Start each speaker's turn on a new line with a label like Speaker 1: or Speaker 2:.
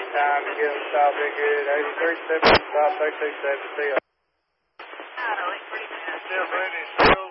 Speaker 1: time to get them stopped in good. 83 stop 227, see ya.
Speaker 2: Still ready, still